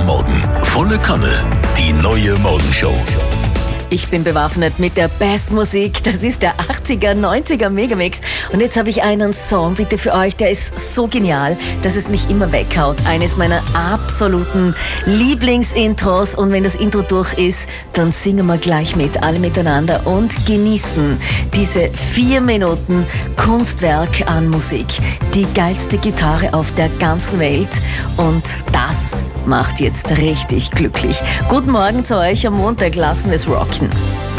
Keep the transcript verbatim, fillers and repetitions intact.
am Morgen. Volle Kanne. Die neue Morgenshow. Ich bin bewaffnet mit der Bestmusik. Das ist der achtziger, neunziger Megamix. Und jetzt habe ich einen Song bitte für euch, der ist so genial, dass es mich immer weghaut. Eines meiner absoluten Lieblingsintros. Und wenn das Intro durch ist, dann singen wir gleich mit, alle miteinander und genießen diese vier Minuten Kunstwerk an Musik. Die geilste Gitarre auf der ganzen Welt. Und das macht jetzt richtig glücklich. Guten Morgen zu euch am Montag. Lassen wir es rocken.